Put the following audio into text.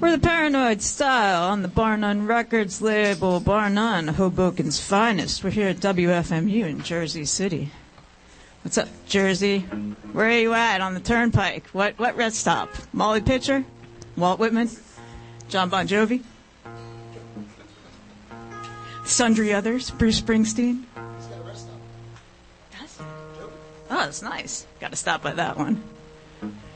We're the Paranoid Style on the Bar None Records label. Bar None, Hoboken's finest. We're here at WFMU in Jersey City. What's up, Jersey? Where are you at on the turnpike? What rest stop? Molly Pitcher? Walt Whitman? John Bon Jovi? Sundry others? Bruce Springsteen? He's got a rest stop. Does he? Oh, that's nice. Got to stop by that one.